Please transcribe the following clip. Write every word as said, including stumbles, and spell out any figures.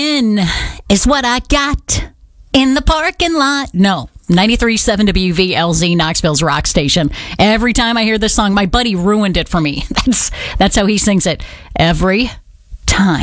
In is what I got in the parking lot. No, ninety-three point seven W V L Z, Knoxville's rock station. Every time I hear this song, my buddy ruined it for me. That's that's how he sings it every time.